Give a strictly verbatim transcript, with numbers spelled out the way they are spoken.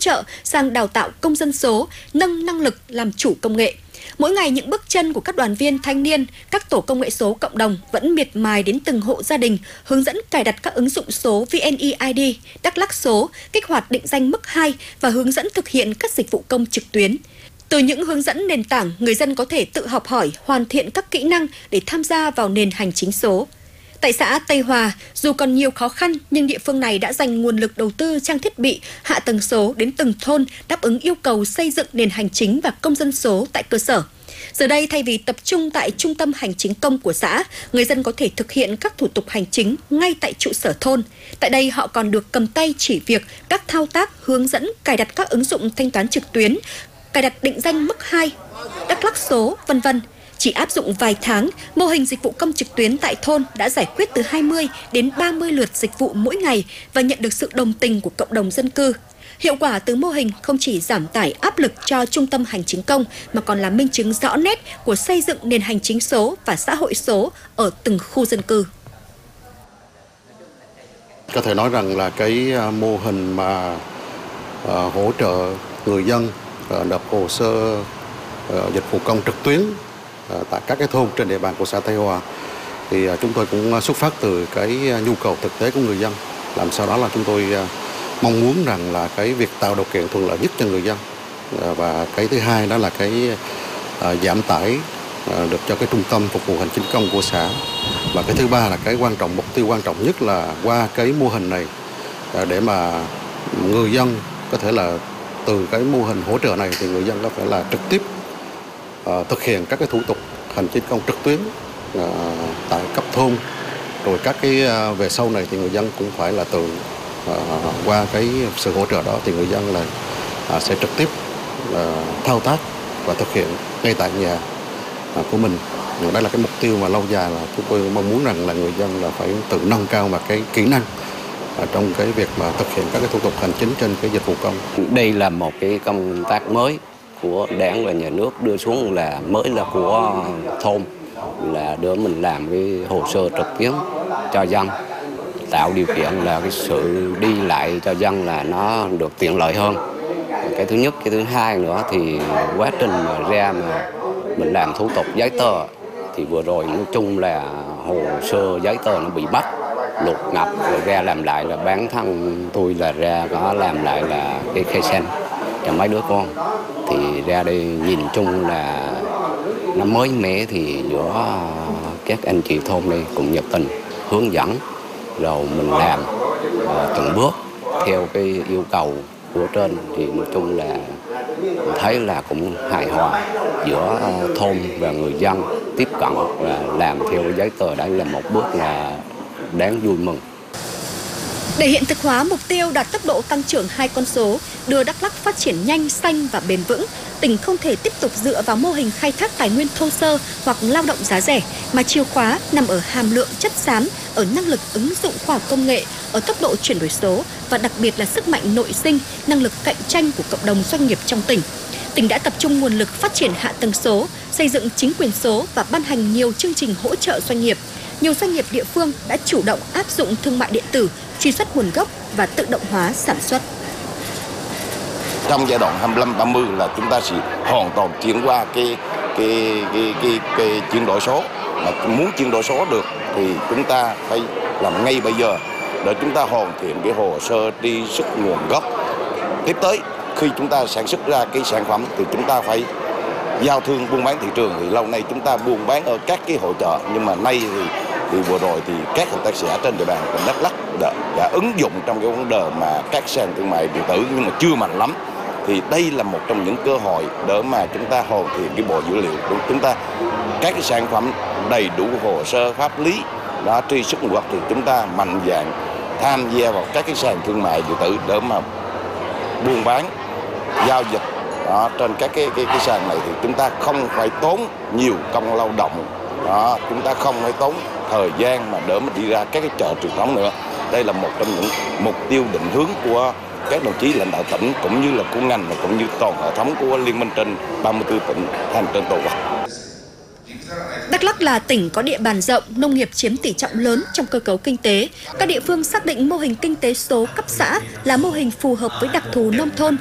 trợ sang đào tạo công dân số, nâng năng lực làm chủ công nghệ. Mỗi ngày những bước chân của các đoàn viên thanh niên, các tổ công nghệ số cộng đồng vẫn miệt mài đến từng hộ gia đình, hướng dẫn cài đặt các ứng dụng số vê en e i đê, Đắk Lắk số, kích hoạt định danh mức hai và hướng dẫn thực hiện các dịch vụ công trực tuyến. Từ những hướng dẫn nền tảng, người dân có thể tự học hỏi, hoàn thiện các kỹ năng để tham gia vào nền hành chính số. Tại xã Tây Hòa, dù còn nhiều khó khăn nhưng địa phương này đã dành nguồn lực đầu tư trang thiết bị, hạ tầng số đến từng thôn đáp ứng yêu cầu xây dựng nền hành chính và công dân số tại cơ sở. Giờ đây, thay vì tập trung tại trung tâm hành chính công của xã, người dân có thể thực hiện các thủ tục hành chính ngay tại trụ sở thôn. Tại đây, họ còn được cầm tay chỉ việc, các thao tác, hướng dẫn, cài đặt các ứng dụng thanh toán trực tuyến, cài đặt định danh mức hai, Đắk Lắk số, vân vân. Chỉ áp dụng vài tháng, mô hình dịch vụ công trực tuyến tại thôn đã giải quyết từ hai mươi đến ba mươi lượt dịch vụ mỗi ngày và nhận được sự đồng tình của cộng đồng dân cư. Hiệu quả từ mô hình không chỉ giảm tải áp lực cho trung tâm hành chính công mà còn là minh chứng rõ nét của xây dựng nền hành chính số và xã hội số ở từng khu dân cư. Có thể nói rằng là cái mô hình mà uh, hỗ trợ người dân uh, nộp hồ sơ uh, dịch vụ công trực tuyến uh, tại các cái thôn trên địa bàn của xã Tây Hòa thì uh, chúng tôi cũng xuất phát từ cái nhu cầu thực tế của người dân. Làm sao đó là chúng tôi uh, mong muốn rằng là cái việc tạo điều kiện thuận lợi nhất cho người dân uh, và cái thứ hai đó là cái uh, giảm tải uh, được cho cái trung tâm phục vụ hành chính công của xã. Và cái thứ ba là cái quan trọng, mục tiêu quan trọng nhất là qua cái mô hình này để mà người dân có thể là từ cái mô hình hỗ trợ này thì người dân có thể là trực tiếp uh, thực hiện các cái thủ tục hành chính công trực tuyến uh, tại cấp thôn. Rồi các cái uh, về sau này thì người dân cũng phải là từ uh, qua cái sự hỗ trợ đó thì người dân là uh, sẽ trực tiếp uh, thao tác và thực hiện ngay tại nhà uh, của mình. Đây là cái mục tiêu mà lâu dài là chúng tôi mong muốn rằng là người dân là phải tự nâng cao mà cái kỹ năng trong cái việc mà thực hiện các cái thủ tục hành chính trên cái dịch vụ công. Đây là một cái công tác mới của Đảng và Nhà nước đưa xuống, là mới là của thôn, là đưa mình làm cái hồ sơ trực tuyến cho dân, tạo điều kiện là cái sự đi lại cho dân là nó được tiện lợi hơn. Cái thứ nhất, cái thứ hai nữa thì quá trình mà ra mà mình làm thủ tục giấy tờ thì vừa rồi nói chung là hồ sơ giấy tờ nó bị bắt lụt ngập, rồi ra làm lại là bản thân tôi là ra có làm lại là cái khai sinh cho mấy đứa con, thì ra đây nhìn chung là nó mới mẻ, thì giữa các anh chị thôn đây cũng nhiệt tình hướng dẫn rồi mình làm uh, từng bước theo cái yêu cầu của trên, thì nói chung là thấy là cũng hài hòa giữa thôn và người dân tiếp cận và làm theo cái giấy tờ. Đây là một bước là đáng vui mừng. Để hiện thực hóa mục tiêu đạt tốc độ tăng trưởng hai con số, đưa Đắk Lắk phát triển nhanh, xanh và bền vững, tỉnh không thể tiếp tục dựa vào mô hình khai thác tài nguyên thô sơ hoặc lao động giá rẻ, mà chìa khóa nằm ở hàm lượng chất xám, ở năng lực ứng dụng khoa học công nghệ, ở tốc độ chuyển đổi số và đặc biệt là sức mạnh nội sinh, năng lực cạnh tranh của cộng đồng doanh nghiệp trong tỉnh. Tỉnh đã tập trung nguồn lực phát triển hạ tầng số, xây dựng chính quyền số và ban hành nhiều chương trình hỗ trợ doanh nghiệp. Nhiều doanh nghiệp địa phương đã chủ động áp dụng thương mại điện tử, truy xuất nguồn gốc và tự động hóa sản xuất. Trong giai đoạn hai mươi lăm ba mươi là chúng ta sẽ hoàn toàn chuyển qua cái cái cái cái, cái chuyển đổi số. Mà muốn chuyển đổi số được thì chúng ta phải làm ngay bây giờ để chúng ta hoàn thiện cái hồ sơ truy xuất nguồn gốc. Tiếp tới khi chúng ta sản xuất ra cái sản phẩm thì chúng ta phải giao thương buôn bán thị trường. Thì lâu nay chúng ta buôn bán ở các cái hội chợ, nhưng mà nay thì, thì vừa rồi thì các hợp tác xã trên địa bàn tỉnh Đắk Lắk đã, đã ứng dụng trong cái vấn đề mà các sàn thương mại điện tử, nhưng mà chưa mạnh lắm. Thì đây là một trong những cơ hội để mà chúng ta hoàn thiện cái bộ dữ liệu của chúng ta, các cái sản phẩm đầy đủ hồ sơ pháp lý đã truy xuất nguồn gốc, thì chúng ta mạnh dạn tham gia vào các cái sàn thương mại điện tử để mà buôn bán giao dịch đó, trên các cái, cái cái sàn này thì chúng ta không phải tốn nhiều công lao động đó, chúng ta không phải tốn thời gian mà để mà đi ra các cái chợ truyền thống nữa. Đây là một trong những mục tiêu định hướng của các đồng chí lãnh đạo tỉnh cũng như là của ngành và cũng như toàn hệ thống của liên minh trên ba mươi tư tỉnh thành trên toàn quốc. Đắk Lắk là tỉnh có địa bàn rộng, nông nghiệp chiếm tỷ trọng lớn trong cơ cấu kinh tế. Các địa phương xác định mô hình kinh tế số cấp xã là mô hình phù hợp với đặc thù nông thôn,